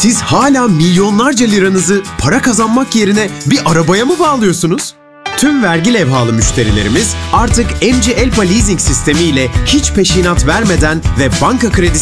Siz hala milyonlarca liranızı para kazanmak yerine bir arabaya mı bağlıyorsunuz? Tüm vergi levhalı müşterilerimiz artık MG Elpa Leasing sistemi ile hiç peşinat vermeden ve banka kredisi